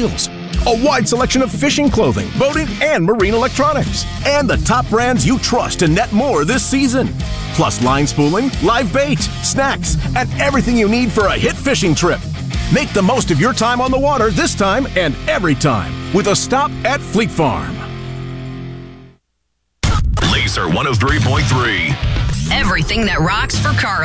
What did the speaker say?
reels, a wide selection of fishing clothing, boating, and marine electronics, and the top brands you trust to net more this season. Plus line spooling, live bait, snacks, and everything you need for a hit fishing trip. Make the most of your time on the water this time and every time with a stop at Fleet Farm. Laser 103.3. Everything that rocks for Carl.